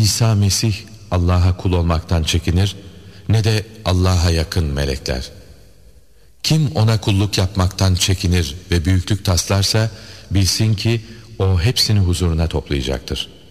İsa Mesih Allah'a kul olmaktan çekinir, ne de Allah'a yakın melekler. Kim ona kulluk yapmaktan çekinir ve büyüklük taslarsa, bilsin ki o hepsini huzuruna toplayacaktır.